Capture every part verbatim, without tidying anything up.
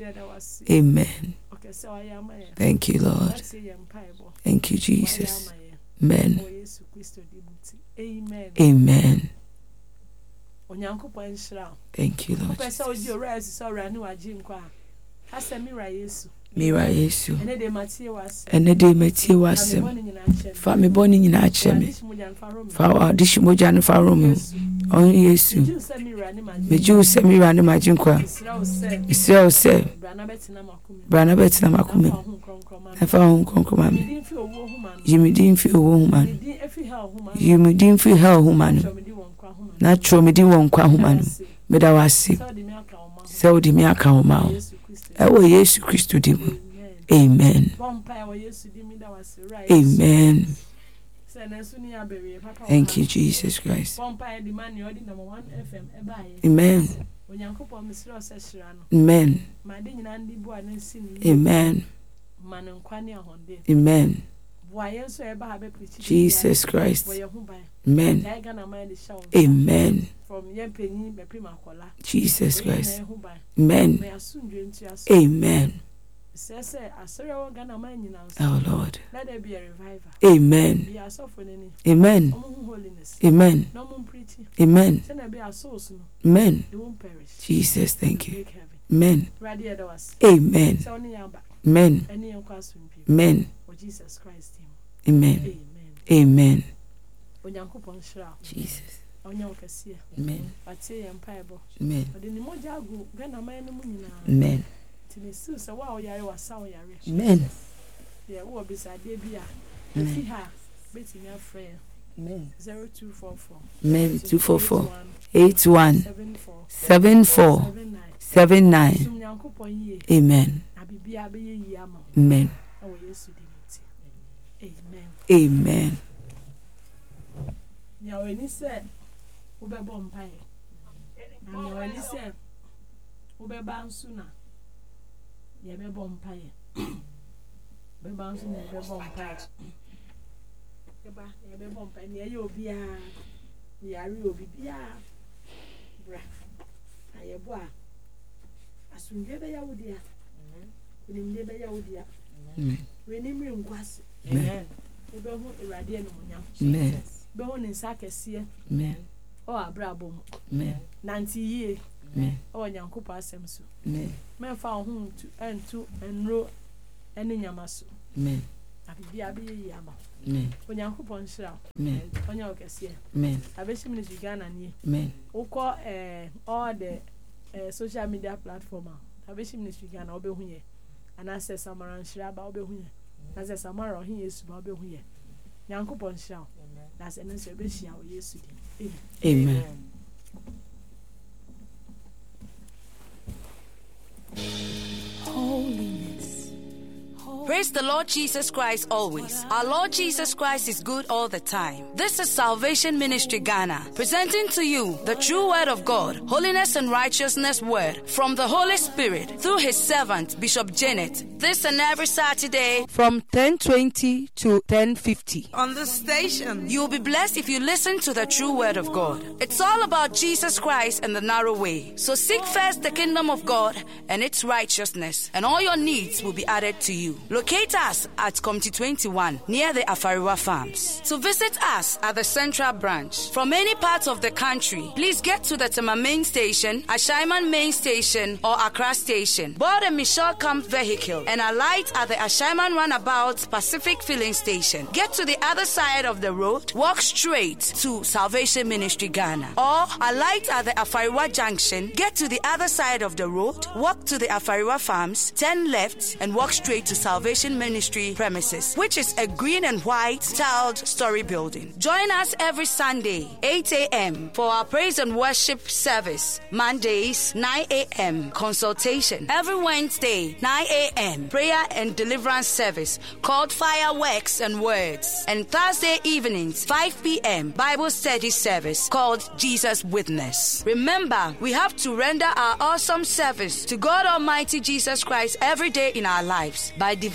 Amen. Thank you, Lord. Thank you, Jesus. Amen. Amen. Thank you, Lord Jesus. Mira Yesu. Ene de metie wasem. Fa me boni nyina ache me. Fa adishi moja no fa romu. On Yesu. Meju se mira ne majinkwa. Israel se. Brana betina makumi. Efa hon konkroma me. Yimi din fi owo huma no. Yimi din fi hell huma no. Na tro me din won kwa huma no. Me da wase. Se odi me aka homa o. Ewo Yesu Kristo di mu. Amen. Amen. Thank you, Jesus Christ. Amen. Amen. Amen. Amen. Jesus Christ. Amen. Amen. Jesus Christ. Amen. Amen. Oh Lord. Let there be a revival. Amen. Amen. Amen. Amen. Amen. Jesus, thank you. Amen. Amen. Amen. Amen. Jesus Christ. Amen. Amen. Jesus. Amen. Amen. Amen. Amen. Amen. Yeah, what beside Debia? Amen. Zero two four four. Amen. Two four four eight one seven four seven nine. Amen. Amen. Amen. Amen. Now when he said, "Ube bompire," and when he said, "Ube bansuna," ye be bompire. Be bansuna, be bompire. Eba, ye be bompire. Ye yo biya, ye ari obi biya. Bra, aye boa. Asunje be ya wudia. Amen. Be ya wudia. Amen. When me ngwase. Amen. Ebe hu irade no munyam. Amen. Be hu nsa kese. Amen. O abrabom. Amen. Nanti ye. Amen. O nyankopɔ asɛm so. Amen. Me fa ho tu entu enro ene nyamaso. Amen. Abibia be ye ama. Amen. O nyankopɔ nhyira. Amen. Onya okese. Amen. Abeshi ministry Ghana nie. Amen. Ukọ eh all the uh, social media platform. Abeshi ministry Ghana obehu ye. Anase Samara nhyira ba obehu ye. Na se Samara ohin Yesu ba obehu ye. Nyankopɔ nhyira. That's an answer be shia o Yesu di. Amen. Holiness. Praise the Lord Jesus Christ always. Our Lord Jesus Christ is good all the time. This is Salvation Ministry Ghana, presenting to you the true word of God, holiness and righteousness word from the Holy Spirit through his servant, Bishop Janet. This and every Saturday from ten twenty to ten fifty. On the station. You will be blessed if you listen to the true word of God. It's all about Jesus Christ and the narrow way. So seek first the kingdom of God and its righteousness, and all your needs will be added to you. Locate us at Committee twenty-one near the Afariwa Farms. To visit us at the Central Branch. From any part of the country, please get to the Tema Main Station, Ashaiman Main Station, or Accra Station. Board a Michelle Camp vehicle and alight at the Ashaiman Runabout Pacific Filling Station. Get to the other side of the road, walk straight to Salvation Ministry Ghana. Or alight at the Afariwa Junction, get to the other side of the road, walk to the Afariwa Farms, turn left, and walk straight to Salvation Ministry premises, which is a green and white tiled story building. Join us every Sunday, eight a.m. for our praise and worship service. Mondays, nine a.m. consultation. Every Wednesday, nine a.m. prayer and deliverance service called Fireworks and Words. And Thursday evenings, five p.m. Bible study service called Jesus Witness. Remember, we have to render our awesome service to God Almighty Jesus Christ every day in our lives by developing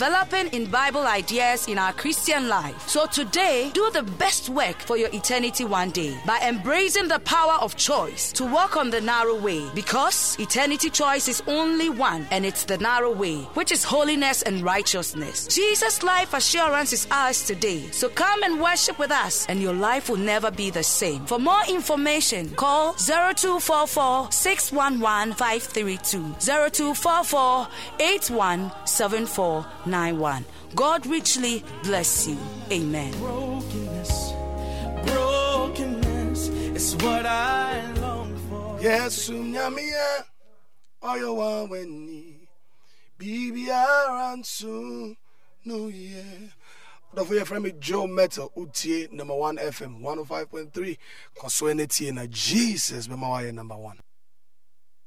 developing in Bible ideas in our Christian life. So today, do the best work for your eternity one day by embracing the power of choice to walk on the narrow way, because eternity choice is only one, and it's the narrow way, which is holiness and righteousness. Jesus' life assurance is ours today. So come and worship with us, and your life will never be the same. For more information, call zero two four four, six one one, five three two, zero two four four, eight one seven four nine one. God richly bless you. Amen. Brokenness, brokenness is what I long for. Yes, unyamia, oyo waweni, bibi aransu, no yeah. Don't forget from me, Joe Metal, Utie, number one F M, one oh five point three. Consuenity in Jesus, Mama, number one.